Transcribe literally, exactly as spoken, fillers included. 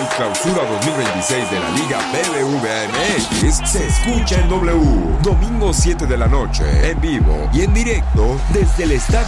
del Clausura dos mil veintiséis de la Liga B B V A M X se escucha en W. Domingo siete de la noche, en vivo y en directo desde el estadio